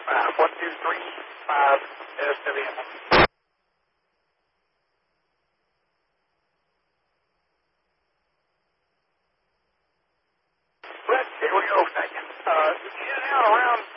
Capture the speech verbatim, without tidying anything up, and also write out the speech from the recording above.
Uh, one, two, three, five, S W M. Let's, here we go, second. Uh, in and out around